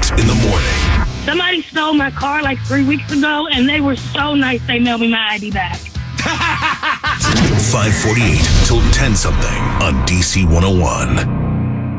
in the morning. Somebody stole my car like 3 weeks ago, and they were so nice they mailed me my ID back. 548 till 10 something on DC 101.